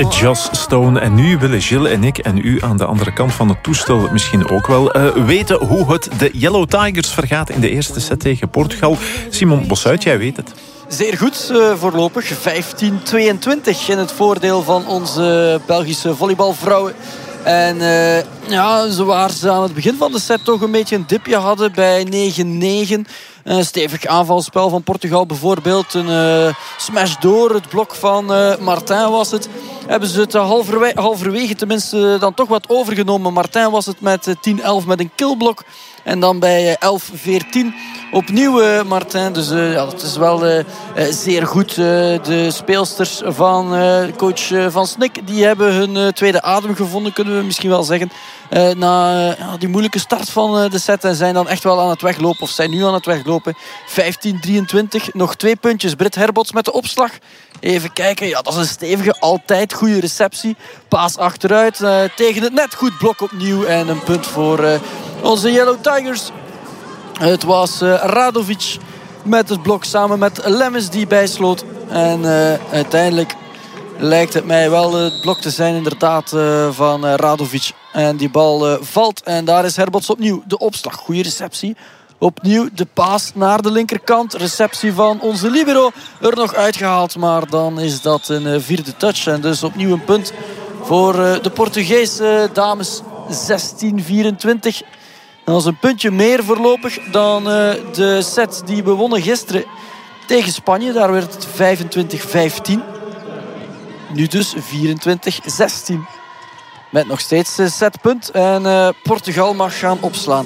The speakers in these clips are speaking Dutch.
Joss Stone. En nu willen Gilles en ik en u aan de andere kant van het toestel misschien ook wel weten hoe het de Yellow Tigers vergaat in de eerste set tegen Portugal. Simon Bossuit, jij weet het. Zeer goed voorlopig. 15-22 in het voordeel van onze Belgische volleybalvrouwen. En waar ze aan het begin van de set toch een beetje een dipje hadden bij 9-9. Een stevig aanvalspel van Portugal bijvoorbeeld. Een smash door het blok van Martin was het. Hebben ze het halverwege tenminste dan toch wat overgenomen. Martin was het met 10-11 met een killblok. En dan bij 11-14 opnieuw Martin. Dus het is wel zeer goed. De speelsters van coach Van Snik, die hebben hun tweede adem gevonden, kunnen we misschien wel zeggen. Na die moeilijke start van de set. En zijn dan echt wel aan het weglopen. Of zijn nu aan het weglopen. 15-23. Nog 2 puntjes. Britt Herbots met de opslag. Even kijken. Ja, dat is een stevige. Altijd goede receptie. Paas achteruit. Tegen het net. Goed blok opnieuw. En een punt voor onze Yellow Tigers. Het was Radovic met het blok samen met Lemmens die bijsloot. En uiteindelijk lijkt het mij wel het blok te zijn inderdaad van Radovic. En die bal valt. En daar is Herbots opnieuw de opslag. Goede receptie. Opnieuw de paas naar de linkerkant. Receptie van onze libero er nog uitgehaald. Maar dan is dat een vierde touch. En dus opnieuw een punt voor de Portugese dames. 16-24. Dat was een puntje meer voorlopig dan de set die we wonnen gisteren tegen Spanje. Daar werd het 25-15. Nu dus 24-16. Met nog steeds setpunt. En Portugal mag gaan opslaan.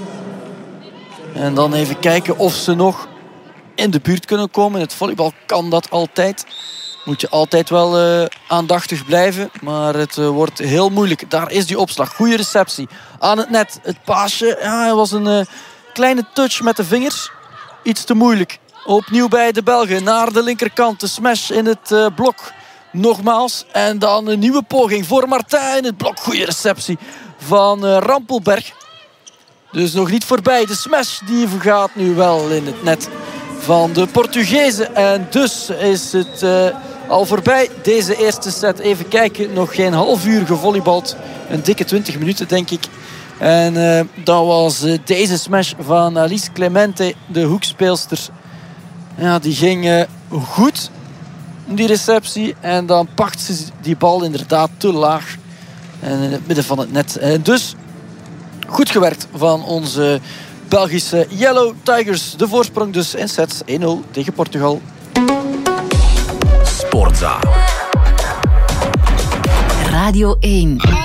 En dan even kijken of ze nog in de buurt kunnen komen. In het volleybal kan dat altijd. Moet je altijd wel aandachtig blijven. Maar het wordt heel moeilijk. Daar is die opslag. Goede receptie. Aan het net. Het paasje. Ja, was een kleine touch met de vingers. Iets te moeilijk. Opnieuw bij de Belgen. Naar de linkerkant. De smash in het blok. Nogmaals. En dan een nieuwe poging voor Martin in het blok. Goede receptie van Rampelberg. Dus nog niet voorbij. De smash die gaat nu wel in het net van de Portugezen. En dus is het al voorbij. Deze eerste set. Even kijken. Nog geen half uur gevolleybald. Een dikke 20 minuten denk ik. En dat was deze smash van Alice Clemente. De hoekspeelster. Ja, die ging goed. Die receptie. En dan pakt ze die bal inderdaad te laag. En in het midden van het net. En dus goed gewerkt van onze Belgische Yellow Tigers. De voorsprong dus in sets 1-0 tegen Portugal. Sportza. Radio 1.